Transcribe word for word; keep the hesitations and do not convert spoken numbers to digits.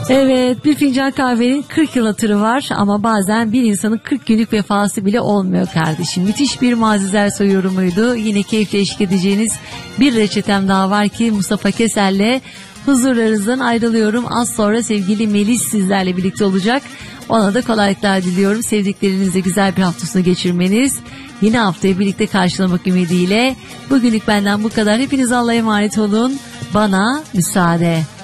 Evet, bir fincan kahvenin kırk yıl hatırı var ama bazen bir insanın kırk günlük vefası bile olmuyor kardeşim. Müthiş bir Muazzez Ersoy yorumuydu. Yine keyifle eşlik edeceğiniz bir reçetem daha var ki Mustafa Keser'le huzurlarınızdan ayrılıyorum. Az sonra sevgili Melis sizlerle birlikte olacak. Ona da kolaylıklar diliyorum. Sevdiklerinizle güzel bir hafta sonu geçirmeniz. Yine haftayı birlikte karşılamak ümidiyle. Bugünlük benden bu kadar. Hepiniz Allah'a emanet olun. Bana müsaade.